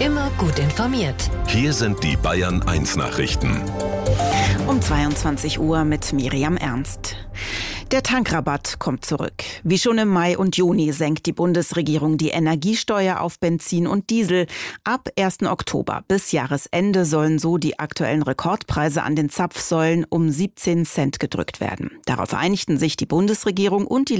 Immer gut informiert. Hier sind die Bayern 1 Nachrichten. Um 22 Uhr mit Miriam Ernst. Der Tankrabatt kommt zurück. Wie schon im Mai und Juni senkt die Bundesregierung die Energiesteuer auf Benzin und Diesel. Ab 1. Oktober bis Jahresende sollen so die aktuellen Rekordpreise an den Zapfsäulen um 17 Cent gedrückt werden. Darauf einigten sich die Bundesregierung und die